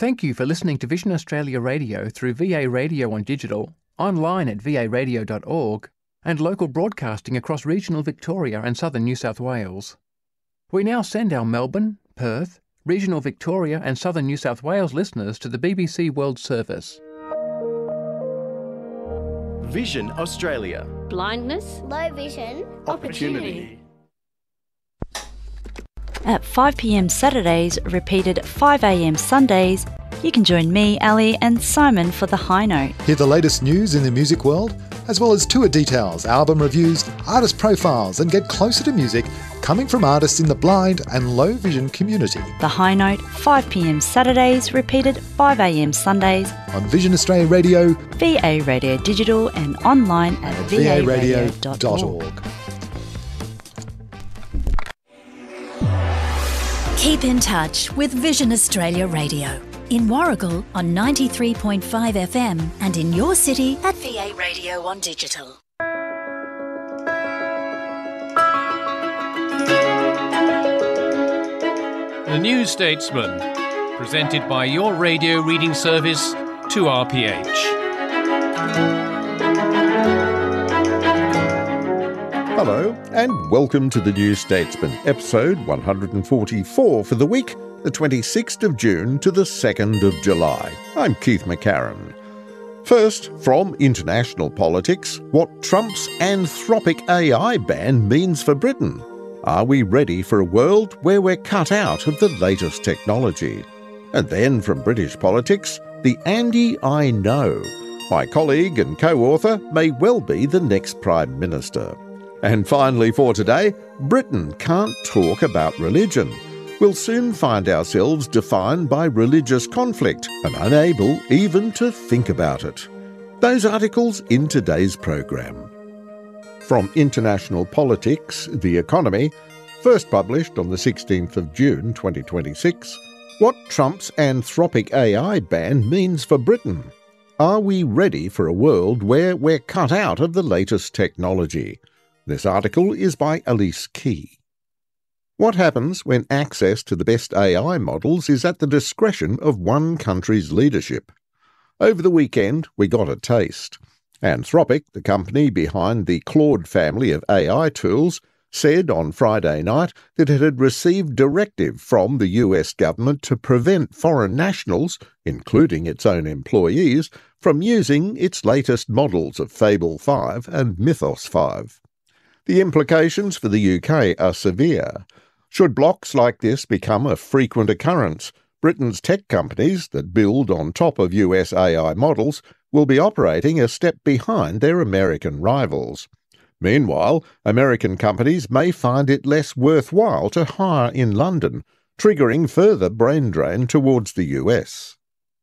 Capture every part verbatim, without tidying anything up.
Thank you for listening to Vision Australia Radio through V A Radio on digital, online at v a radio dot org, and local broadcasting across regional Victoria and southern New South Wales. We now send our Melbourne, Perth, regional Victoria and southern New South Wales listeners to the B B C World Service. Vision Australia. Blindness, low vision, opportunity. At five p m Saturdays, repeated at five a m Sundays, you can join me, Ali, and Simon for The High Note. Hear the latest news in the music world, as well as tour details, album reviews, artist profiles, and get closer to music coming from artists in the blind and low vision community. The High Note, five p m Saturdays, repeated five a m Sundays. On Vision Australia Radio, V A Radio Digital, and online at v a radio dot org. Keep in touch with Vision Australia Radio. In Warragul on ninety-three point five F M and in your city at V A Radio on digital. The New Statesman, presented by your radio reading service, two R P H. Hello and welcome to The New Statesman, episode one hundred forty-four for the week, the twenty-sixth of June to the second of July. I'm Keith McCarran. First, from international politics, what Trump's Anthropic A I ban means for Britain. Are we ready for a world where we're cut out of the latest technology? And then from British politics, the Andy I know. My colleague and co-author may well be the next Prime Minister. And finally for today, Britain can't talk about religion. We'll soon find ourselves defined by religious conflict and unable even to think about it. Those articles in today's programme. From International Politics, The Economy, first published on the sixteenth of June twenty twenty-six, what Trump's Anthropic A I ban means for Britain. Are we ready for a world where we're cut out of the latest technology? This article is by Elise Key. What happens when access to the best A I models is at the discretion of one country's leadership? Over the weekend, we got a taste. Anthropic, the company behind the Claude family of A I tools, said on Friday night that it had received directive from the U S government to prevent foreign nationals, including its own employees, from using its latest models of Fable five and Mythos five. The implications for the U K are severe. Should blocks like this become a frequent occurrence, Britain's tech companies that build on top of U S A I models will be operating a step behind their American rivals. Meanwhile, American companies may find it less worthwhile to hire in London, triggering further brain drain towards the U S.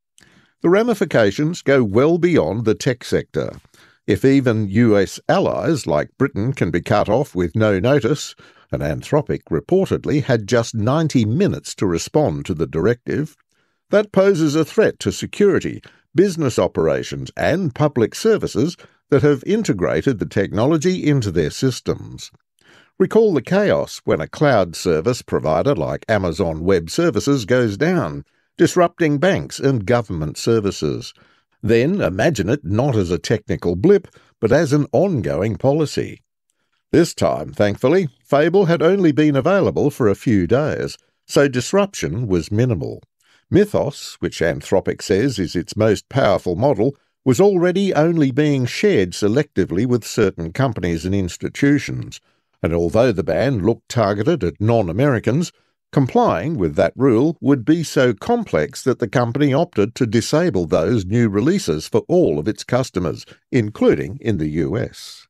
The ramifications go well beyond the tech sector. If even U S allies like Britain can be cut off with no notice, and Anthropic reportedly had just ninety minutes to respond to the directive, that poses a threat to security, business operations and public services that have integrated the technology into their systems. Recall the chaos when a cloud service provider like Amazon Web Services goes down, disrupting banks and government services. Then imagine it not as a technical blip, but as an ongoing policy. This time, thankfully, Fable had only been available for a few days, so disruption was minimal. Mythos, which Anthropic says is its most powerful model, was already only being shared selectively with certain companies and institutions, and although the ban looked targeted at non-Americans, complying with that rule would be so complex that the company opted to disable those new releases for all of its customers, including in the U S.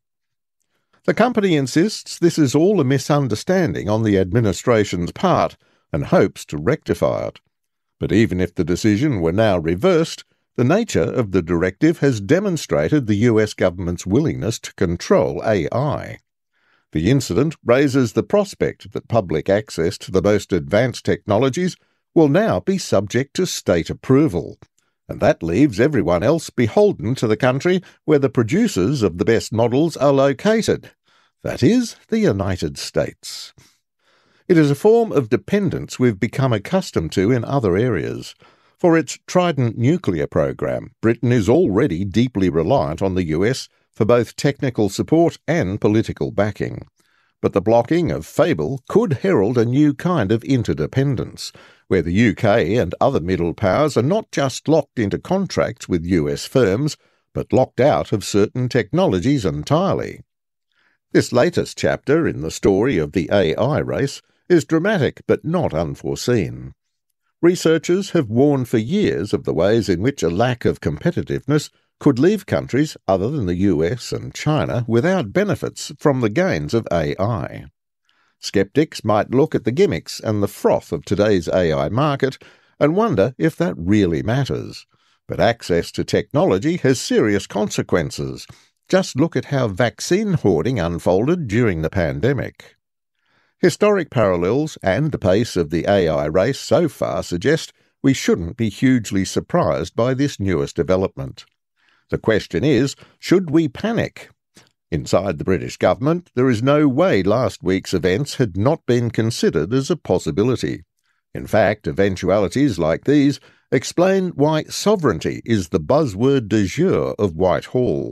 The company insists this is all a misunderstanding on the administration's part and hopes to rectify it. But even if the decision were now reversed, the nature of the directive has demonstrated the U S government's willingness to control A I. The incident raises the prospect that public access to the most advanced technologies will now be subject to state approval, and that leaves everyone else beholden to the country where the producers of the best models are located, that is, the United States. It is a form of dependence we've become accustomed to in other areas. For its Trident nuclear program, Britain is already deeply reliant on the U S for both technical support and political backing. But the blocking of Fable could herald a new kind of interdependence, where the U K and other middle powers are not just locked into contracts with U S firms, but locked out of certain technologies entirely. This latest chapter in the story of the A I race is dramatic but not unforeseen. Researchers have warned for years of the ways in which a lack of competitiveness could leave countries other than the U S and China without benefits from the gains of A I. Skeptics might look at the gimmicks and the froth of today's A I market and wonder if that really matters. But access to technology has serious consequences. Just look at how vaccine hoarding unfolded during the pandemic. Historic parallels and the pace of the A I race so far suggest we shouldn't be hugely surprised by this newest development. The question is, should we panic? Inside the British government, there is no way last week's events had not been considered as a possibility. In fact, eventualities like these explain why sovereignty is the buzzword du jour of Whitehall.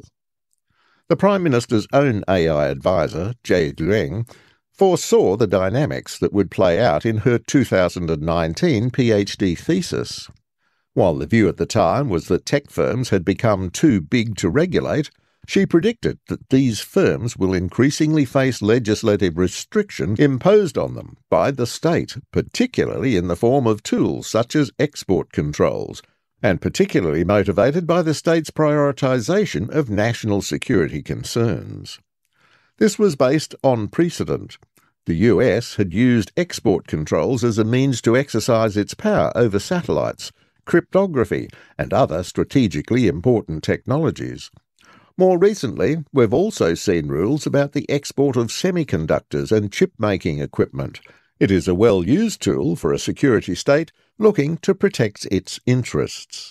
The Prime Minister's own A I advisor, Jade Lueng, foresaw the dynamics that would play out in her two thousand nineteen PhD thesis. While the view at the time was that tech firms had become too big to regulate, she predicted that these firms will increasingly face legislative restriction imposed on them by the state, particularly in the form of tools such as export controls, and particularly motivated by the state's prioritisation of national security concerns. This was based on precedent. The U S had used export controls as a means to exercise its power over satellites, cryptography, and other strategically important technologies. More recently, we've also seen rules about the export of semiconductors and chip-making equipment. It is a well-used tool for a security state looking to protect its interests.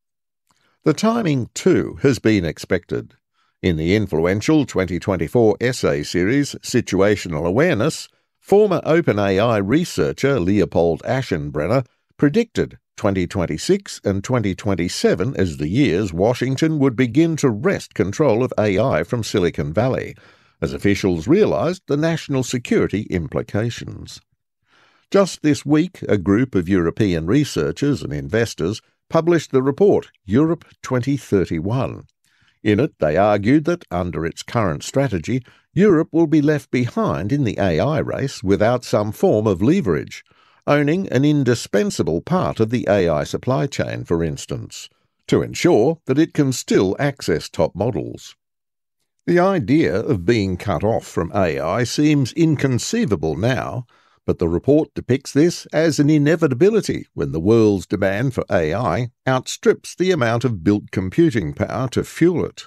The timing, too, has been expected. In the influential twenty twenty-four essay series Situational Awareness, former OpenAI researcher Leopold Aschenbrenner predicted twenty twenty-six and twenty twenty-seven as the years Washington would begin to wrest control of A I from Silicon Valley, as officials realised the national security implications. Just this week, a group of European researchers and investors published the report Europe twenty thirty-one. In it, they argued that, under its current strategy, Europe will be left behind in the A I race without some form of leverage, owning an indispensable part of the A I supply chain, for instance, to ensure that it can still access top models. The idea of being cut off from A I seems inconceivable now, but the report depicts this as an inevitability when the world's demand for A I outstrips the amount of built computing power to fuel it.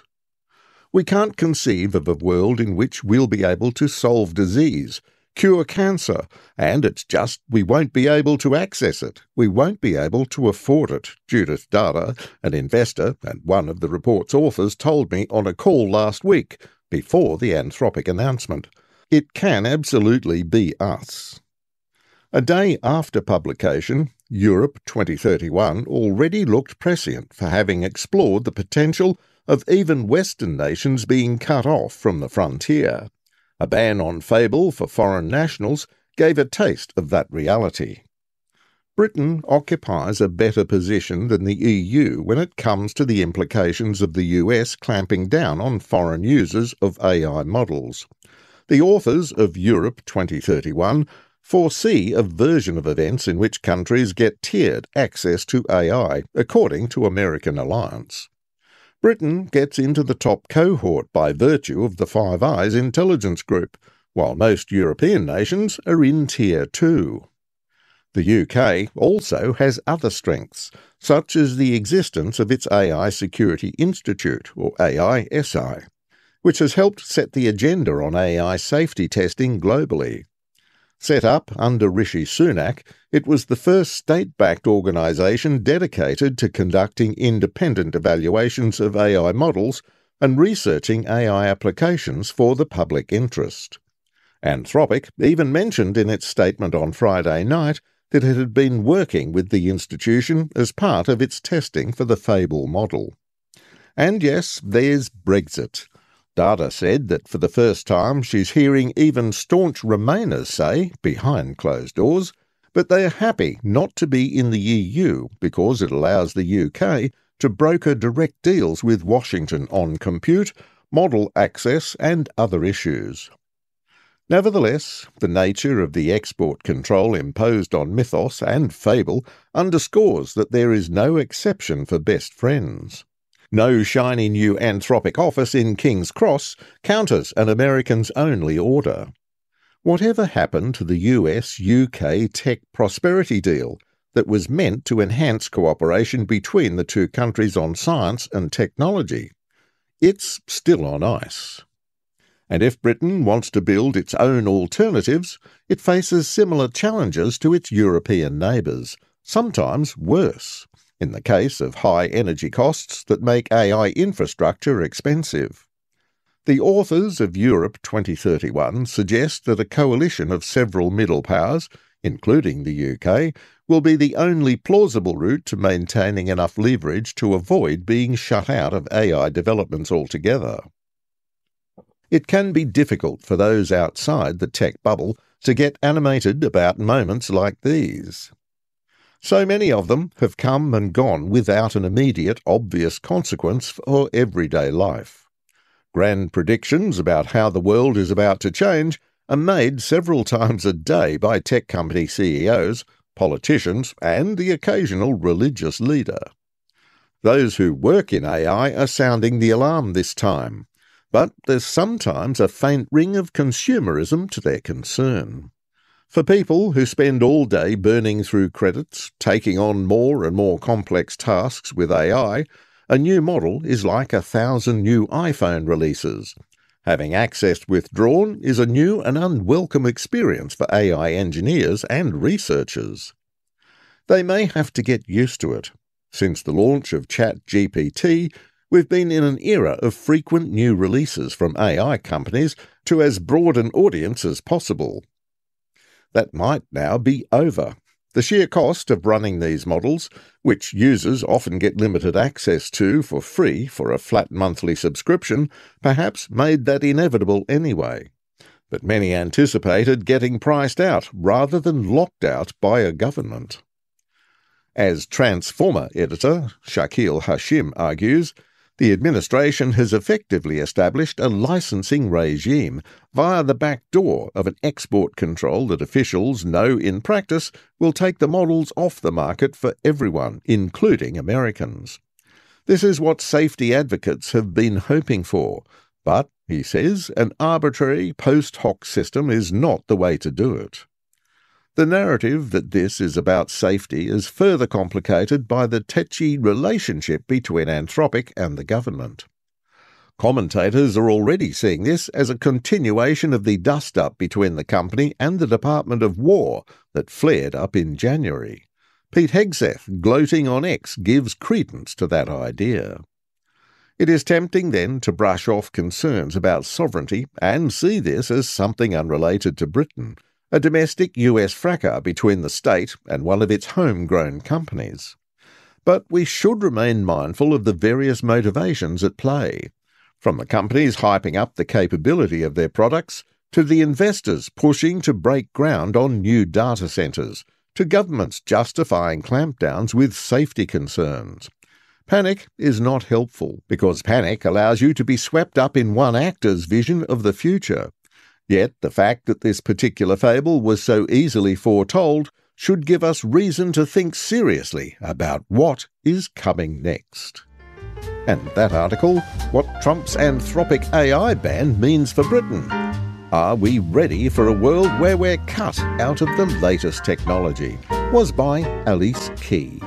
We can't conceive of a world in which we'll be able to solve disease, cure cancer, and it's just we won't be able to access it. We won't be able to afford it, Judith Dada, an investor and one of the report's authors, told me on a call last week, before the Anthropic announcement. It can absolutely be us. A day after publication, Europe twenty thirty-one already looked prescient for having explored the potential of even Western nations being cut off from the frontier. A ban on Fable for foreign nationals gave a taste of that reality. Britain occupies a better position than the E U when it comes to the implications of the U S clamping down on foreign users of A I models. The authors of Europe twenty thirty-one foresee a version of events in which countries get tiered access to A I, according to American Alliance. Britain gets into the top cohort by virtue of the Five Eyes intelligence group, while most European nations are in Tier two. The U K also has other strengths, such as the existence of its A I Security Institute, or A I S I, which has helped set the agenda on A I safety testing globally. Set up under Rishi Sunak, it was the first state-backed organisation dedicated to conducting independent evaluations of A I models and researching A I applications for the public interest. Anthropic even mentioned in its statement on Friday night that it had been working with the institution as part of its testing for the Fable model. And yes, there's Brexit. Data said that for the first time she's hearing even staunch Remainers say, behind closed doors, but they are happy not to be in the E U because it allows the U K to broker direct deals with Washington on compute, model access and other issues. Nevertheless, the nature of the export control imposed on Mythos and Fable underscores that there is no exception for best friends. No shiny new Anthropic office in King's Cross counters an Americans-only order. Whatever happened to the U S U K tech prosperity deal that was meant to enhance cooperation between the two countries on science and technology? It's still on ice. And if Britain wants to build its own alternatives, it faces similar challenges to its European neighbours, sometimes worse, in the case of high energy costs that make A I infrastructure expensive. The authors of Europe twenty thirty-one suggest that a coalition of several middle powers, including the U K, will be the only plausible route to maintaining enough leverage to avoid being shut out of A I developments altogether. It can be difficult for those outside the tech bubble to get animated about moments like these. So many of them have come and gone without an immediate, obvious consequence for everyday life. Grand predictions about how the world is about to change are made several times a day by tech company C E Os, politicians, and the occasional religious leader. Those who work in A I are sounding the alarm this time, but there's sometimes a faint ring of consumerism to their concern. For people who spend all day burning through credits, taking on more and more complex tasks with A I, a new model is like a thousand new iPhone releases. Having access withdrawn is a new and unwelcome experience for A I engineers and researchers. They may have to get used to it. Since the launch of ChatGPT, we've been in an era of frequent new releases from A I companies to as broad an audience as possible. That might now be over. The sheer cost of running these models, which users often get limited access to for free for a flat monthly subscription, perhaps made that inevitable anyway. But many anticipated getting priced out rather than locked out by a government. As Transformer editor Shakil Hashim argues, the administration has effectively established a licensing regime via the back door of an export control that officials know in practice will take the models off the market for everyone, including Americans. This is what safety advocates have been hoping for, but, he says, an arbitrary post hoc system is not the way to do it. The narrative that this is about safety is further complicated by the tetchy relationship between Anthropic and the government. Commentators are already seeing this as a continuation of the dust-up between the company and the Department of War that flared up in January. Pete Hegseth, gloating on X, gives credence to that idea. It is tempting then to brush off concerns about sovereignty and see this as something unrelated to Britain, a domestic U S fracas between the state and one of its homegrown companies. But we should remain mindful of the various motivations at play, from the companies hyping up the capability of their products, to the investors pushing to break ground on new data centres, to governments justifying clampdowns with safety concerns. Panic is not helpful, because panic allows you to be swept up in one actor's vision of the future. Yet the fact that this particular fable was so easily foretold should give us reason to think seriously about what is coming next. And that article, What Trump's Anthropic A I Ban Means for Britain. Are we ready for a world where we're cut out of the latest technology? Was by Alice Key.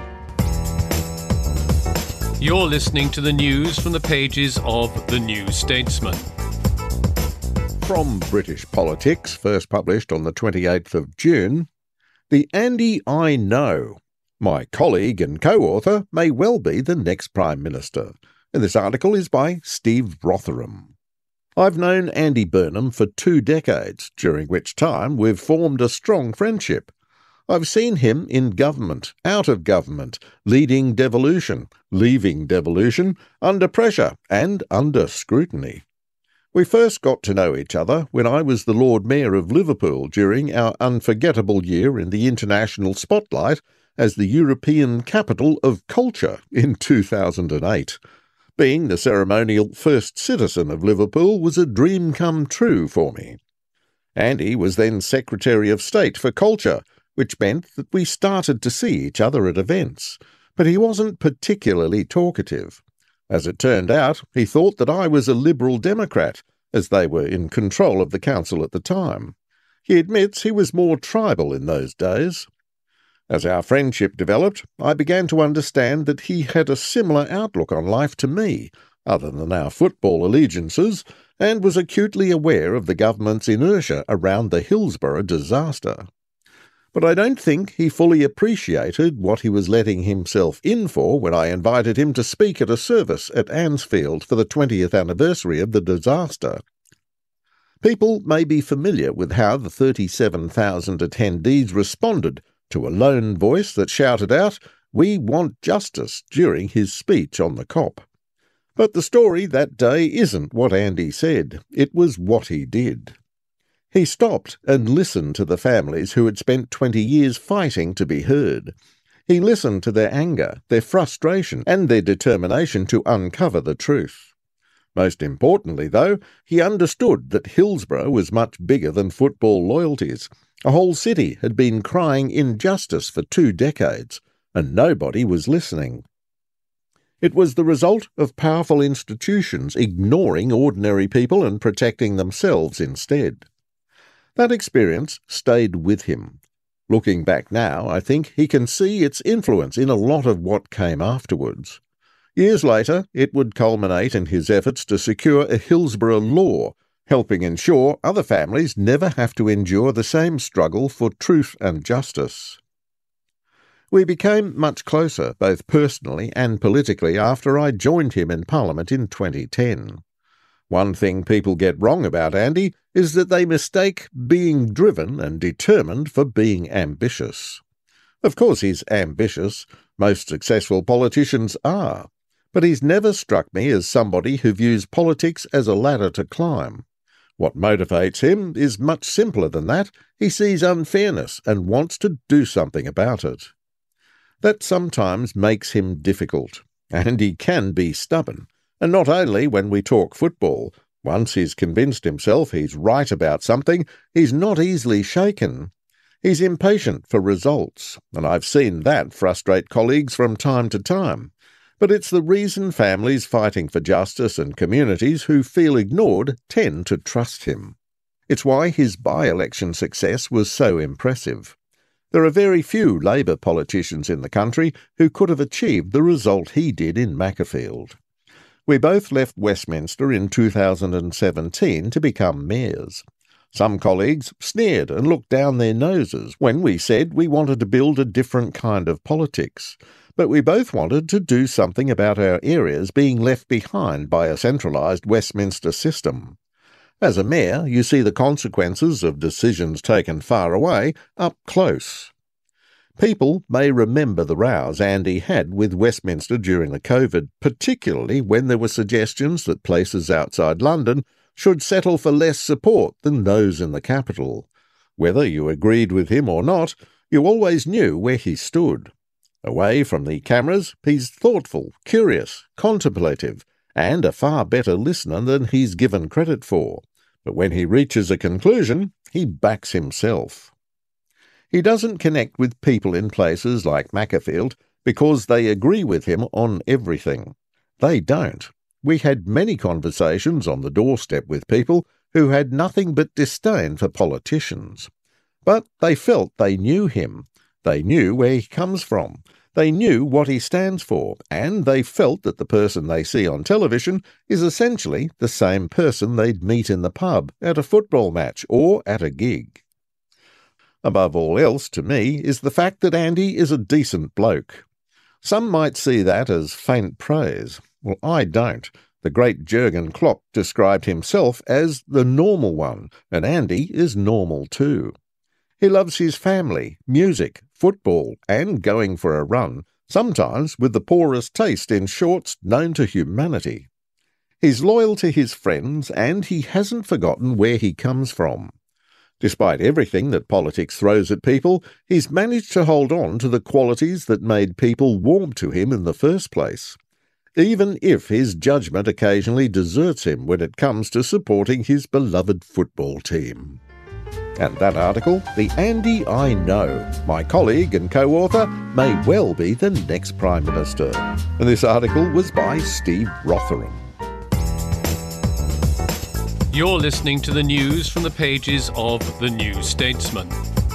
You're listening to the news from the pages of The New Statesman. From British Politics, first published on the twenty-eighth of June, The Andy I Know. My colleague and co-author may well be the next Prime Minister. And this article is by Steve Rotheram. I've known Andy Burnham for two decades, during which time we've formed a strong friendship. I've seen him in government, out of government, leading devolution, leaving devolution, under pressure and under scrutiny. We first got to know each other when I was the Lord Mayor of Liverpool during our unforgettable year in the international spotlight as the European Capital of Culture in two thousand eight. Being the ceremonial first citizen of Liverpool was a dream come true for me. Andy was then Secretary of State for Culture, which meant that we started to see each other at events, but he wasn't particularly talkative. As it turned out, he thought that I was a Liberal Democrat, as they were in control of the council at the time. He admits he was more tribal in those days. As our friendship developed, I began to understand that he had a similar outlook on life to me, other than our football allegiances, and was acutely aware of the government's inertia around the Hillsborough disaster. But I don't think he fully appreciated what he was letting himself in for when I invited him to speak at a service at Ansfield for the twentieth anniversary of the disaster. People may be familiar with how the thirty-seven thousand attendees responded to a lone voice that shouted out, "We want justice," during his speech on the COP. But the story that day isn't what Andy said, it was what he did. He stopped and listened to the families who had spent twenty years fighting to be heard. He listened to their anger, their frustration, and their determination to uncover the truth. Most importantly, though, he understood that Hillsborough was much bigger than football loyalties. A whole city had been crying injustice for two decades, and nobody was listening. It was the result of powerful institutions ignoring ordinary people and protecting themselves instead. That experience stayed with him. Looking back now, I think he can see its influence in a lot of what came afterwards. Years later, it would culminate in his efforts to secure a Hillsborough law, helping ensure other families never have to endure the same struggle for truth and justice. We became much closer, both personally and politically, after I joined him in Parliament in twenty ten. One thing people get wrong about Andy is that they mistake being driven and determined for being ambitious. Of course he's ambitious, most successful politicians are, but he's never struck me as somebody who views politics as a ladder to climb. What motivates him is much simpler than that. He sees unfairness and wants to do something about it. That sometimes makes him difficult, and he can be stubborn. And not only when we talk football. Once he's convinced himself he's right about something, he's not easily shaken. He's impatient for results, and I've seen that frustrate colleagues from time to time. But it's the reason families fighting for justice and communities who feel ignored tend to trust him. It's why his by-election success was so impressive. There are very few Labour politicians in the country who could have achieved the result he did in Macclesfield. We both left Westminster in two thousand seventeen to become mayors. Some colleagues sneered and looked down their noses when we said we wanted to build a different kind of politics, but we both wanted to do something about our areas being left behind by a centralised Westminster system. As a mayor, you see the consequences of decisions taken far away up close. People may remember the rows Andy had with Westminster during the COVID, particularly when there were suggestions that places outside London should settle for less support than those in the capital. Whether you agreed with him or not, you always knew where he stood. Away from the cameras, he's thoughtful, curious, contemplative, and a far better listener than he's given credit for. But when he reaches a conclusion, he backs himself. He doesn't connect with people in places like Macclesfield because they agree with him on everything. They don't. We had many conversations on the doorstep with people who had nothing but disdain for politicians. But they felt they knew him. They knew where he comes from. They knew what he stands for, and they felt that the person they see on television is essentially the same person they'd meet in the pub, at a football match, or at a gig. Above all else, to me, is the fact that Andy is a decent bloke. Some might see that as faint praise. Well, I don't. The great Jurgen Klopp described himself as the normal one, and Andy is normal too. He loves his family, music, football, and going for a run, sometimes with the poorest taste in shorts known to humanity. He's loyal to his friends, and he hasn't forgotten where he comes from. Despite everything that politics throws at people, he's managed to hold on to the qualities that made people warm to him in the first place, even if his judgment occasionally deserts him when it comes to supporting his beloved football team. And that article, The Andy I Know, my colleague and co-author, may well be the next Prime Minister. And this article was by Steve Rotheram. You're listening to the news from the pages of The New Statesman.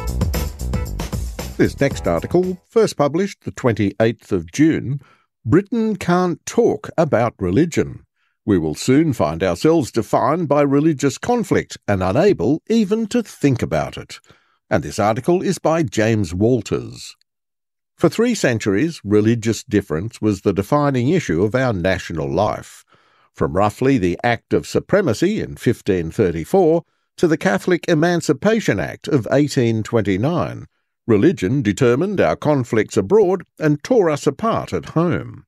This next article, first published the twenty-eighth of June, Britain can't talk about religion. We will soon find ourselves defined by religious conflict and unable even to think about it. And this article is by James Walters. For three centuries, religious difference was the defining issue of our national life. From roughly the Act of Supremacy in fifteen thirty-four to the Catholic Emancipation Act of eighteen twenty-nine, religion determined our conflicts abroad and tore us apart at home.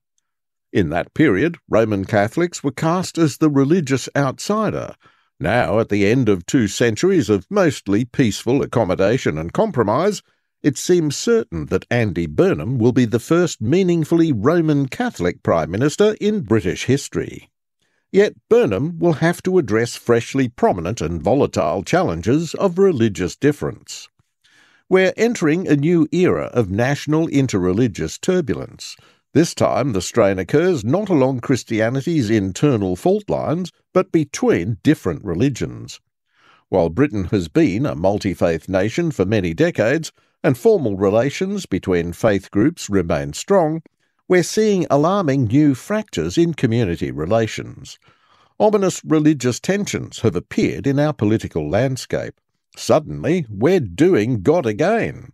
In that period, Roman Catholics were cast as the religious outsider. Now, at the end of two centuries of mostly peaceful accommodation and compromise, it seems certain that Andy Burnham will be the first meaningfully Roman Catholic Prime Minister in British history. Yet Burnham will have to address freshly prominent and volatile challenges of religious difference. We're entering a new era of national interreligious turbulence. This time the strain occurs not along Christianity's internal fault lines, but between different religions. While Britain has been a multi-faith nation for many decades, and formal relations between faith groups remain strong, we're seeing alarming new fractures in community relations. Ominous religious tensions have appeared in our political landscape. Suddenly, we're doing God again.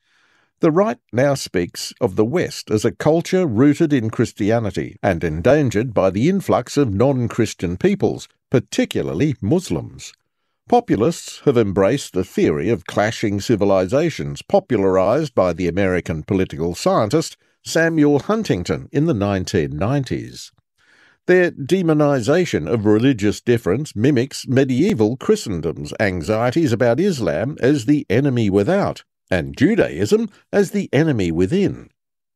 The right now speaks of the West as a culture rooted in Christianity and endangered by the influx of non-Christian peoples, particularly Muslims. Populists have embraced the theory of clashing civilizations popularized by the American political scientist Samuel Huntington in the nineteen nineties. Their demonization of religious difference mimics medieval Christendom's anxieties about Islam as the enemy without, and Judaism as the enemy within.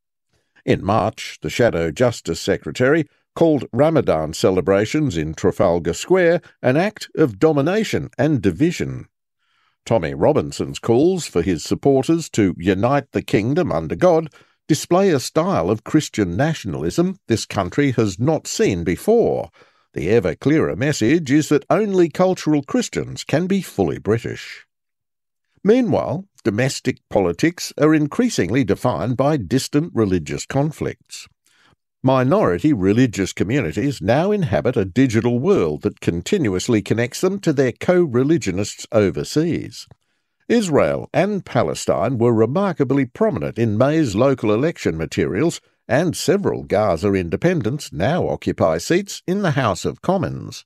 In March, the Shadow Justice Secretary called Ramadan celebrations in Trafalgar Square an act of domination and division. Tommy Robinson's calls for his supporters to unite the kingdom under God display a style of Christian nationalism this country has not seen before. The ever-clearer message is that only cultural Christians can be fully British. Meanwhile, domestic politics are increasingly defined by distant religious conflicts. Minority religious communities now inhabit a digital world that continuously connects them to their co-religionists overseas. Israel and Palestine were remarkably prominent in May's local election materials, and several Gaza independents now occupy seats in the House of Commons.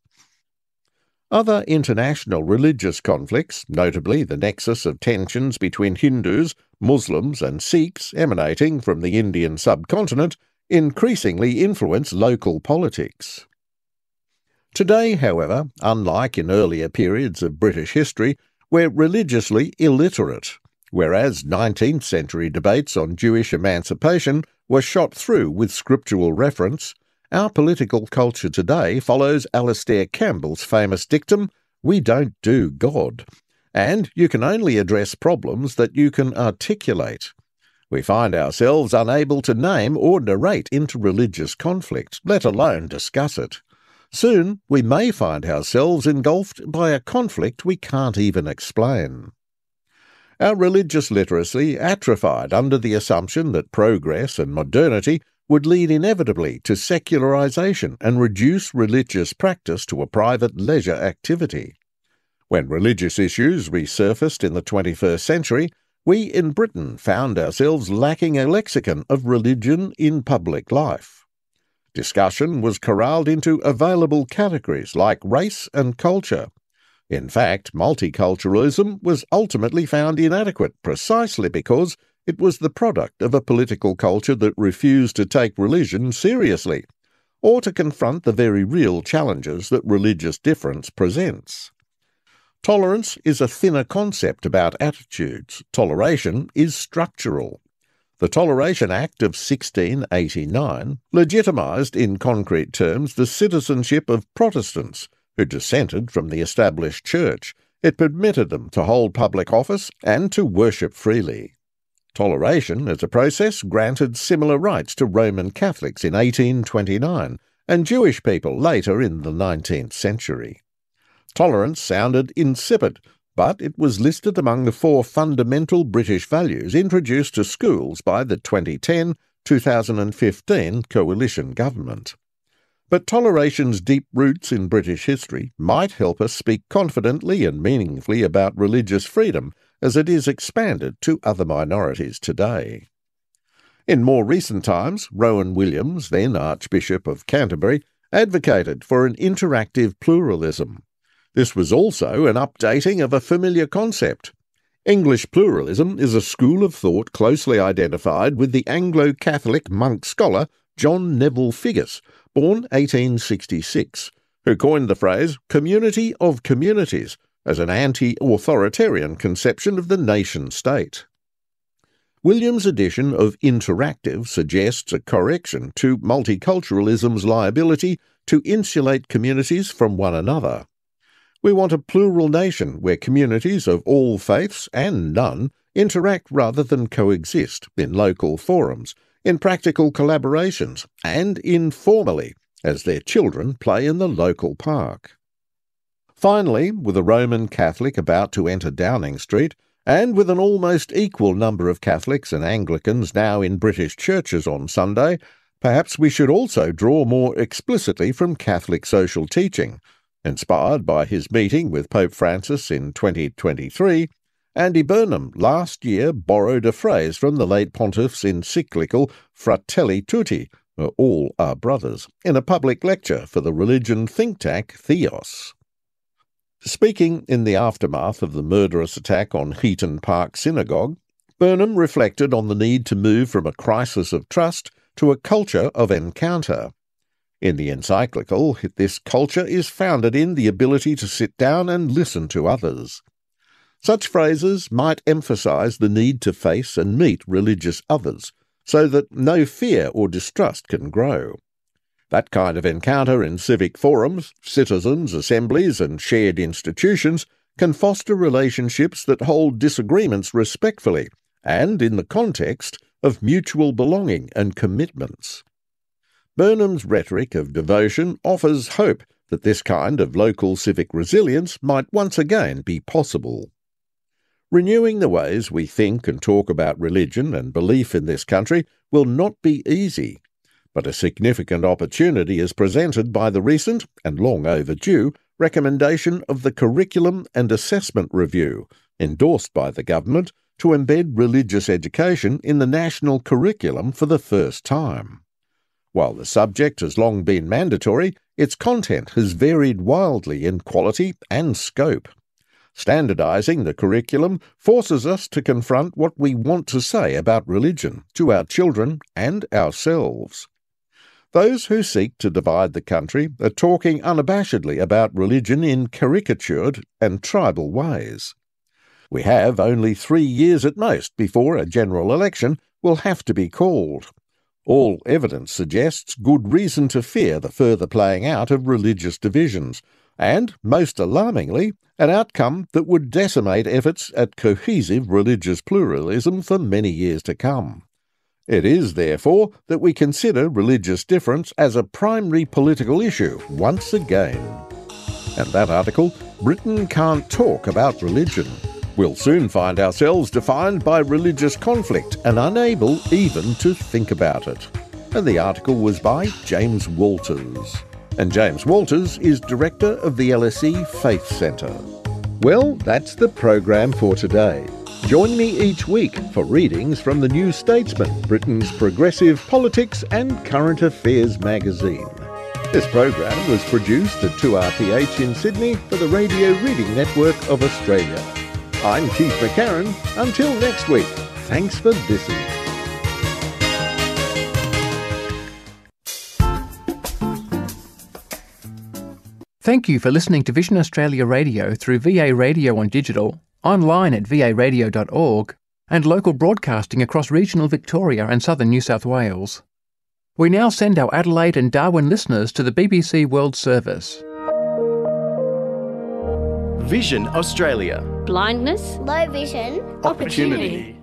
Other international religious conflicts, notably the nexus of tensions between Hindus, Muslims and Sikhs emanating from the Indian subcontinent, increasingly influence local politics. Today, however, unlike in earlier periods of British history, we're religiously illiterate, whereas nineteenth century debates on Jewish emancipation were shot through with scriptural reference. Our political culture today follows Alastair Campbell's famous dictum, "We don't do God," and you can only address problems that you can articulate. We find ourselves unable to name or narrate interreligious conflict, let alone discuss it. Soon we may find ourselves engulfed by a conflict we can't even explain. Our religious literacy atrophied under the assumption that progress and modernity would lead inevitably to secularization and reduce religious practice to a private leisure activity. When religious issues resurfaced in the twenty-first century, we in Britain found ourselves lacking a lexicon of religion in public life. Discussion was corralled into available categories like race and culture. In fact, multiculturalism was ultimately found inadequate precisely because it was the product of a political culture that refused to take religion seriously, or to confront the very real challenges that religious difference presents. Tolerance is a thinner concept about attitudes. Toleration is structural. The Toleration Act of sixteen eighty-nine legitimised in concrete terms the citizenship of Protestants who dissented from the established church. It permitted them to hold public office and to worship freely. Toleration, as a process, granted similar rights to Roman Catholics in eighteen twenty-nine and Jewish people later in the nineteenth century. Tolerance sounded insipid, but it was listed among the four fundamental British values introduced to schools by the twenty ten to two thousand fifteen coalition government. But toleration's deep roots in British history might help us speak confidently and meaningfully about religious freedom as it is expanded to other minorities today. In more recent times, Rowan Williams, then Archbishop of Canterbury, advocated for an interactive pluralism. This was also an updating of a familiar concept. English pluralism is a school of thought closely identified with the Anglo-Catholic monk scholar John Neville Figgis, born eighteen sixty-six, who coined the phrase community of communities as an anti-authoritarian conception of the nation-state. Williams' addition of interactive suggests a correction to multiculturalism's liability to insulate communities from one another. We want a plural nation where communities of all faiths and none interact rather than coexist in local forums, in practical collaborations, and informally, as their children play in the local park. Finally, with a Roman Catholic about to enter Downing Street, and with an almost equal number of Catholics and Anglicans now in British churches on Sunday, perhaps we should also draw more explicitly from Catholic social teaching. Inspired by his meeting with Pope Francis in twenty twenty-three, Andy Burnham last year borrowed a phrase from the late Pontiff's encyclical Fratelli Tutti, All Are Brothers, in a public lecture for the religion think tank Theos. Speaking in the aftermath of the murderous attack on Heaton Park Synagogue, Burnham reflected on the need to move from a crisis of trust to a culture of encounter. In the encyclical, this culture is founded in the ability to sit down and listen to others. Such phrases might emphasise the need to face and meet religious others, so that no fear or distrust can grow. That kind of encounter in civic forums, citizens' assemblies and shared institutions can foster relationships that hold disagreements respectfully and in the context of mutual belonging and commitments. Burnham's rhetoric of devotion offers hope that this kind of local civic resilience might once again be possible. Renewing the ways we think and talk about religion and belief in this country will not be easy, but a significant opportunity is presented by the recent, and long overdue, recommendation of the Curriculum and Assessment Review, endorsed by the government, to embed religious education in the national curriculum for the first time. While the subject has long been mandatory, its content has varied wildly in quality and scope. Standardising the curriculum forces us to confront what we want to say about religion to our children and ourselves. Those who seek to divide the country are talking unabashedly about religion in caricatured and tribal ways. We have only three years at most before a general election will have to be called. All evidence suggests good reason to fear the further playing out of religious divisions, and, most alarmingly, an outcome that would decimate efforts at cohesive religious pluralism for many years to come. It is, therefore, that we consider religious difference as a primary political issue once again. And that article, Britain Can't Talk About Religion. We'll soon find ourselves defined by religious conflict and unable even to think about it. And the article was by James Walters. And James Walters is Director of the L S E Faith Centre. Well, that's the program for today. Join me each week for readings from the New Statesman, Britain's progressive politics and current affairs magazine. This program was produced at two R P H in Sydney for the Radio Reading Network of Australia. I'm Keith McCarron. Until next week, thanks for listening. Thank you for listening to Vision Australia Radio through V A Radio on digital, online at v a radio dot org, and local broadcasting across regional Victoria and southern New South Wales. We now send our Adelaide and Darwin listeners to the B B C World Service. Vision Australia. Blindness, low vision, opportunity.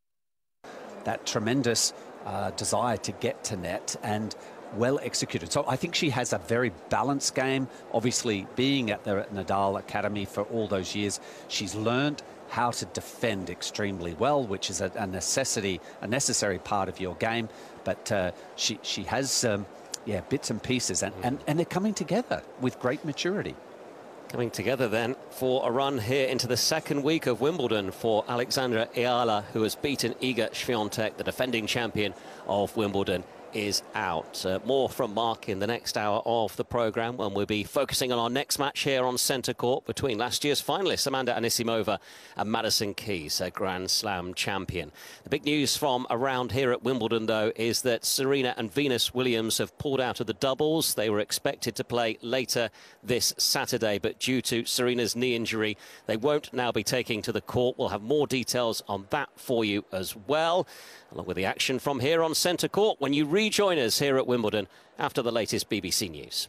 That tremendous uh, desire to get to net and well executed. So I think she has a very balanced game. Obviously, being at the Nadal Academy for all those years, she's learned how to defend extremely well, which is a, a necessity, a necessary part of your game. But uh, she she has, um, yeah, bits and pieces, and, and, and they're coming together with great maturity. Coming together then for a run here into the second week of Wimbledon for Alexandra Eala, who has beaten Iga Swiatek, the defending champion of Wimbledon, is out. Uh, more from Mark in the next hour of the programme, when we'll be focusing on our next match here on centre court between last year's finalists Amanda Anisimova and Madison Keys, a Grand Slam champion. The big news from around here at Wimbledon, though, is that Serena and Venus Williams have pulled out of the doubles. They were expected to play later this Saturday, but due to Serena's knee injury, they won't now be taking to the court. We'll have more details on that for you as well, along with the action from here on centre court when you rejoin us here at Wimbledon after the latest B B C News.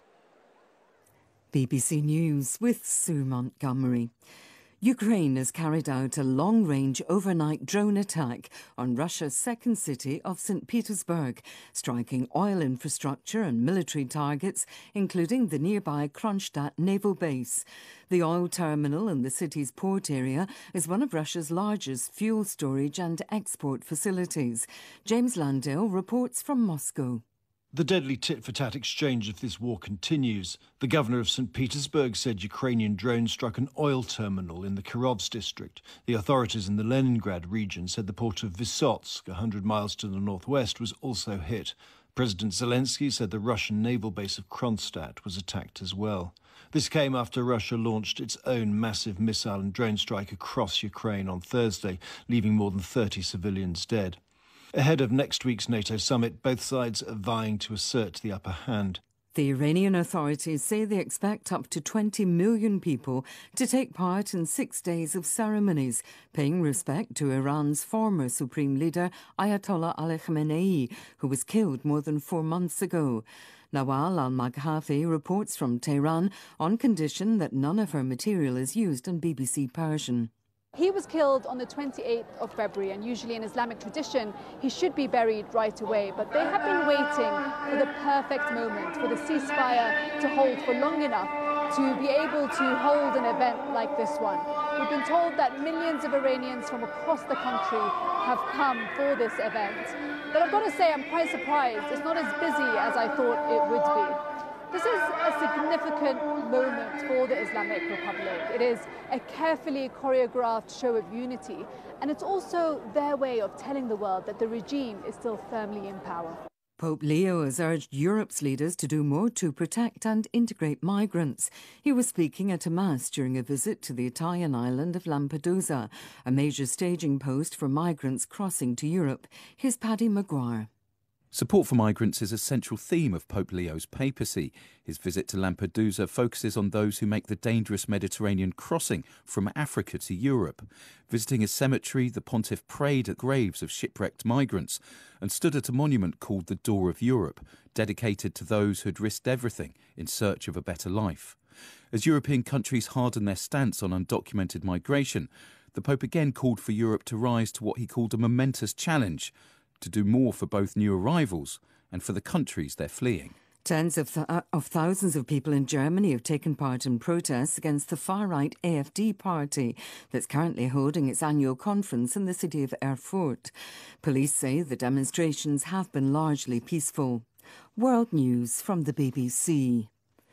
B B C News with Sue Montgomery. Ukraine has carried out a long-range overnight drone attack on Russia's second city of Saint Petersburg, striking oil infrastructure and military targets, including the nearby Kronstadt naval base. The oil terminal in the city's port area is one of Russia's largest fuel storage and export facilities. James Landale reports from Moscow. The deadly tit-for-tat exchange of this war continues. The governor of Saint Petersburg said Ukrainian drones struck an oil terminal in the Kirovsk district. The authorities in the Leningrad region said the port of Vysotsk, one hundred miles to the northwest, was also hit. President Zelensky said the Russian naval base of Kronstadt was attacked as well. This came after Russia launched its own massive missile and drone strike across Ukraine on Thursday, leaving more than thirty civilians dead. Ahead of next week's NATO summit, both sides are vying to assert the upper hand. The Iranian authorities say they expect up to twenty million people to take part in six days of ceremonies, paying respect to Iran's former supreme leader, Ayatollah Ali Khamenei, who was killed more than four months ago. Nawal al-Maghafi reports from Tehran on condition that none of her material is used on B B C Persian. He was killed on the twenty-eighth of February, and usually in Islamic tradition, he should be buried right away. But they have been waiting for the perfect moment, for the ceasefire to hold for long enough to be able to hold an event like this one. We've been told that millions of Iranians from across the country have come for this event. But I've got to say, I'm quite surprised. It's not as busy as I thought it would be. This is a significant moment for the Islamic Republic. It is a carefully choreographed show of unity, and it's also their way of telling the world that the regime is still firmly in power. Pope Leo has urged Europe's leaders to do more to protect and integrate migrants. He was speaking at a mass during a visit to the Italian island of Lampedusa, a major staging post for migrants crossing to Europe. Here's Paddy Maguire. Support for migrants is a central theme of Pope Leo's papacy. His visit to Lampedusa focuses on those who make the dangerous Mediterranean crossing from Africa to Europe. Visiting a cemetery, the pontiff prayed at graves of shipwrecked migrants and stood at a monument called the Door of Europe, dedicated to those who had risked everything in search of a better life. As European countries harden their stance on undocumented migration, the Pope again called for Europe to rise to what he called a momentous challenge, to do more for both new arrivals and for the countries they're fleeing. Tens of, th- of thousands of people in Germany have taken part in protests against the far-right A F D party that's currently holding its annual conference in the city of Erfurt. Police say the demonstrations have been largely peaceful. World News from the B B C.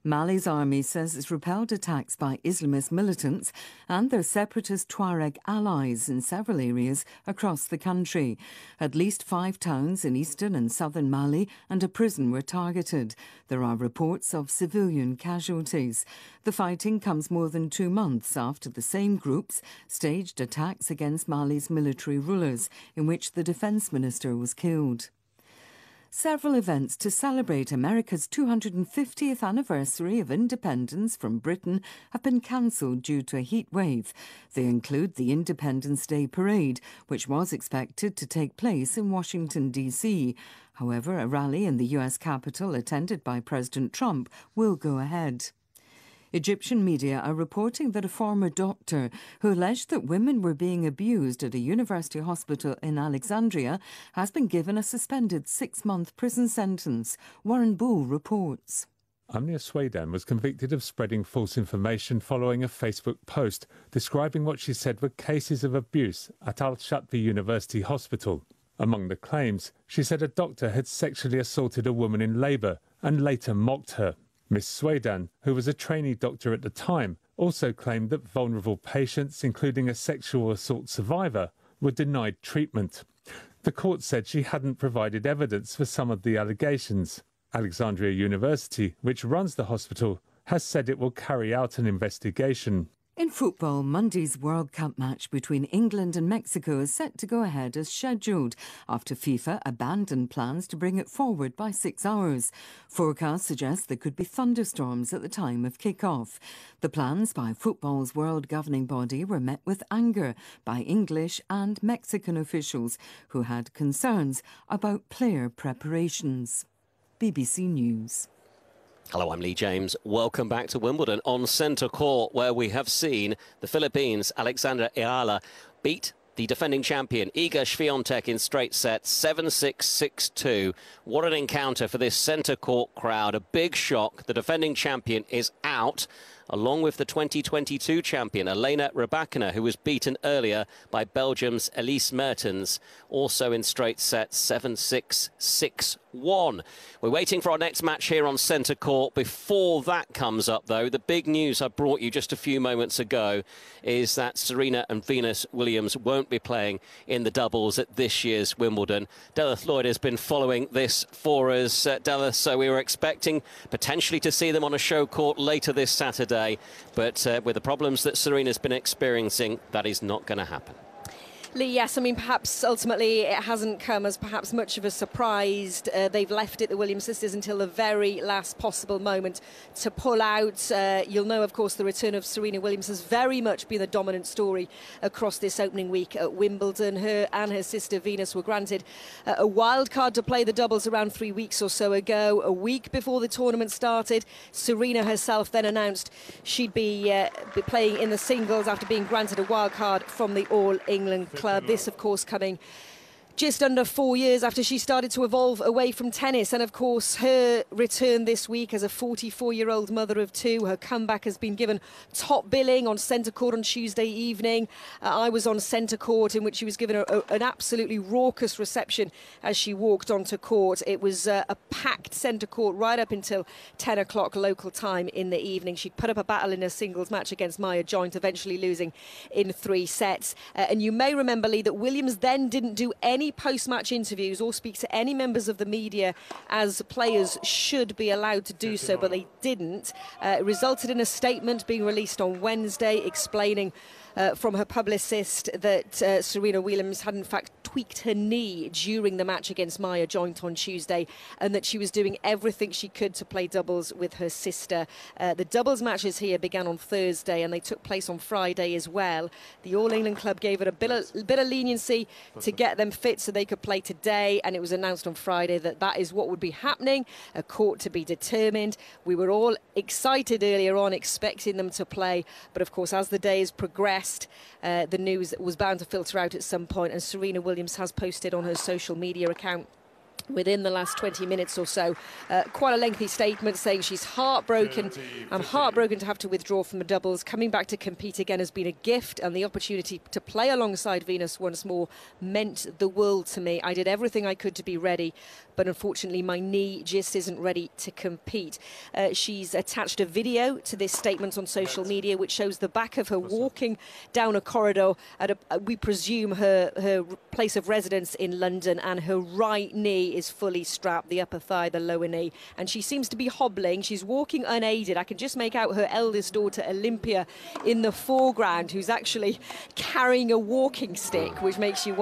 Mali's army says it's repelled attacks by Islamist militants and their separatist Tuareg allies in several areas across the country. At least five towns in eastern and southern Mali and a prison were targeted. There are reports of civilian casualties. The fighting comes more than two months after the same groups staged attacks against Mali's military rulers, in which the defence minister was killed. Several events to celebrate America's two hundred fiftieth anniversary of independence from Britain have been cancelled due to a heat wave. They include the Independence Day Parade, which was expected to take place in Washington, D C. However, a rally in the U S Capitol attended by President Trump will go ahead. Egyptian media are reporting that a former doctor who alleged that women were being abused at a university hospital in Alexandria has been given a suspended six-month prison sentence. Warren Bull reports. Amnia Swedan was convicted of spreading false information following a Facebook post describing what she said were cases of abuse at Al-Shatbi University Hospital. Among the claims, she said a doctor had sexually assaulted a woman in labour and later mocked her. Miss Swedan, who was a trainee doctor at the time, also claimed that vulnerable patients, including a sexual assault survivor, were denied treatment. The court said she hadn't provided evidence for some of the allegations. Alexandria University, which runs the hospital, has said it will carry out an investigation. In football, Monday's World Cup match between England and Mexico is set to go ahead as scheduled after FIFA abandoned plans to bring it forward by six hours. Forecasts suggest there could be thunderstorms at the time of kick-off. The plans by football's world governing body were met with anger by English and Mexican officials who had concerns about player preparations. B B C News. Hello, I'm Lee James. Welcome back to Wimbledon on centre court, where we have seen the Philippines' Alexandra Ayala beat the defending champion Iga Swiatek in straight sets, seven six, six two. What an encounter for this centre court crowd. A big shock. The defending champion is out, along with the twenty twenty-two champion Elena Rybakina, who was beaten earlier by Belgium's Elise Mertens, also in straight sets, seven six, six one. We're waiting for our next match here on centre court. Before that comes up, though, the big news I brought you just a few moments ago is that Serena and Venus Williams won't be playing in the doubles at this year's Wimbledon. Della Lloyd has been following this for us, uh, Della, so we were expecting potentially to see them on a show court later this Saturday, but uh, with the problems that Serena's been experiencing, that is not going to happen. Lee, yes, I mean, perhaps ultimately it hasn't come as perhaps much of a surprise. Uh, they've left it, the Williams sisters, until the very last possible moment to pull out. Uh, you'll know, of course, the return of Serena Williams has very much been the dominant story across this opening week at Wimbledon. Her and her sister Venus were granted uh, a wild card to play the doubles around three weeks or so ago. A week before the tournament started, Serena herself then announced she'd be, uh, be playing in the singles after being granted a wild card from the All England Club. This, of course, coming just under four years after she started to evolve away from tennis. And, of course, her return this week as a forty-four-year-old mother of two, her comeback has been given top billing on centre court on Tuesday evening. Uh, I was on centre court, in which she was given a, a, an absolutely raucous reception as she walked onto court. It was uh, a packed centre court right up until ten o'clock local time in the evening. She put up a battle in a singles match against Maya Joint, eventually losing in three sets. Uh, and you may remember, Lee, that Williams then didn't do any post-match interviews or speak to any members of the media, as players should be allowed to do so, but they didn't. Uh, it resulted in a statement being released on Wednesday explaining Uh, from her publicist that uh, Serena Williams had in fact tweaked her knee during the match against Maya Joint on Tuesday, and that she was doing everything she could to play doubles with her sister. Uh, the doubles matches here began on Thursday and they took place on Friday as well. The All England Club gave it a bit of, a bit of leniency to get them fit so they could play today, and it was announced on Friday that that is what would be happening, a court to be determined. We were all excited earlier on, expecting them to play, but of course as the days progressed, Uh, the news was bound to filter out at some point, and Serena Williams has posted on her social media account within the last twenty minutes or so. Uh, quite a lengthy statement saying she's heartbroken. I'm heartbroken to have to withdraw from the doubles. Coming back to compete again has been a gift, and the opportunity to play alongside Venus once more meant the world to me. I did everything I could to be ready, but unfortunately my knee just isn't ready to compete. Uh, she's attached a video to this statement on social media which shows the back of her walking down a corridor at a, we presume her, her place of residence in London, and her right knee is fully strapped, the upper thigh, the lower knee, and she seems to be hobbling. She's walking unaided. I can just make out her eldest daughter Olympia in the foreground, who's actually carrying a walking stick, which makes you